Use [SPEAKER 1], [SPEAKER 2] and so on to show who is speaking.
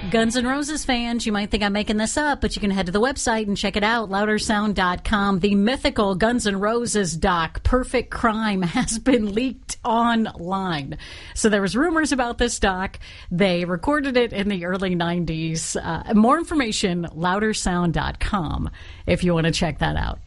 [SPEAKER 1] Guns N' Roses fans, you might think I'm making this up, but you can head to the website and check it out, loudersound.com. The mythical Guns N' Roses doc, Perfect Crime, has been leaked online. So there was rumors about this doc. They recorded it in the early 90s. More information, loudersound.com, if you want to check that out.